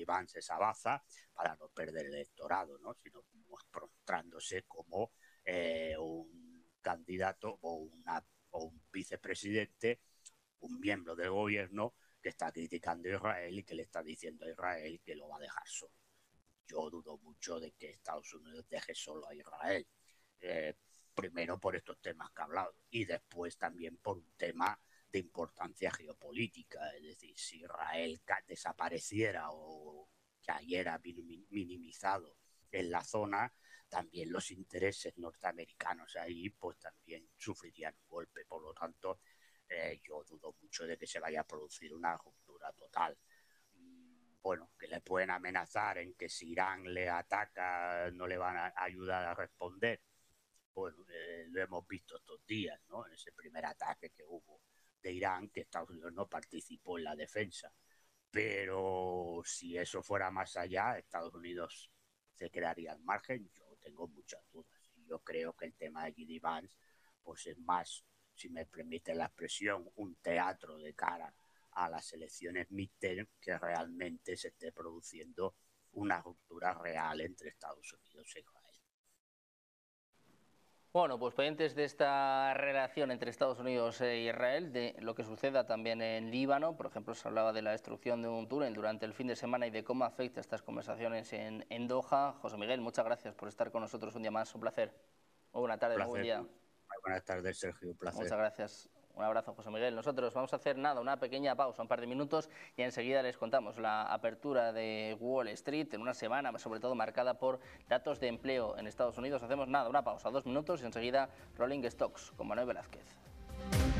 J.D. Vance esa baza para no perder el electorado, ¿no? Sino mostrándose como un candidato o un vicepresidente, un miembro del gobierno que está criticando a Israel y que le está diciendo a Israel que lo va a dejar solo. Yo dudo mucho de que Estados Unidos deje solo a Israel. Primero por estos temas que he hablado y después también por un tema de importancia geopolítica. Es decir, si Israel desapareciera o cayera minimizado en la zona, también los intereses norteamericanos ahí pues también sufrirían un golpe. Por lo tanto, yo dudo mucho de que se vaya a producir una ruptura total. Bueno, que le pueden amenazar en que si Irán le ataca no le van a ayudar a responder. Bueno, lo hemos visto estos días, ¿no? En ese primer ataque que hubo de Irán, que Estados Unidos no participó en la defensa. Pero si eso fuera más allá, Estados Unidos se quedaría al margen. Yo tengo muchas dudas. Yo creo que el tema de J.D. Vance pues es más, si me permite la expresión, un teatro de cara a las elecciones midterm que realmente se esté produciendo una ruptura real entre Estados Unidos e Israel. Bueno, pues pendientes de esta relación entre Estados Unidos e Israel, de lo que suceda también en Líbano. Por ejemplo, se hablaba de la destrucción de un túnel durante el fin de semana y de cómo afecta estas conversaciones en Doha. José Miguel, muchas gracias por estar con nosotros un día más. Un placer. Muy buena tarde, muy buen día. Muy buenas tardes, Sergio. Un placer. Muchas gracias. Un abrazo, José Miguel. Nosotros vamos a hacer una pequeña pausa, un par de minutos, y enseguida les contamos la apertura de Wall Street en una semana, sobre todo marcada por datos de empleo en Estados Unidos. Hacemos una pausa, 2 minutos, y enseguida Rolling Stocks con Manuel Velázquez.